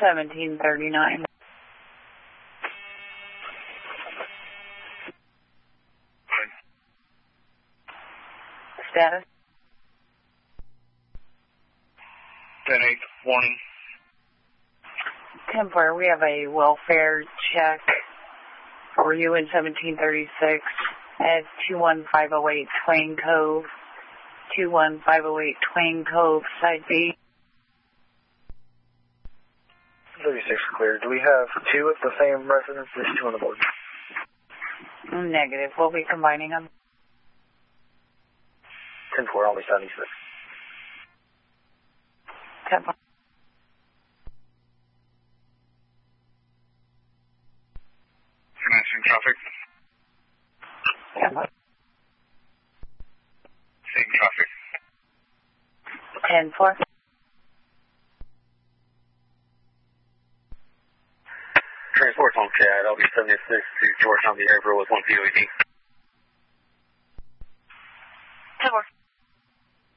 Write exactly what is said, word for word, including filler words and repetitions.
seventeen thirty-nine. Status? ten eight, warning. ten four, we have a welfare check for you in seventeen thirty-six at two one five oh eight Twain Cove. two one five oh eight Twain Cove, Side B. thirty-six clear. Do we have two at the same residence? There's two on the board. Negative. We'll be combining them. ten four, only seventy-six. ten four. Commencing traffic. ten four. Same traffic. ten four. Transport's on C A D. I'll be seventy-six to Georgetown, the airport with one P O E D.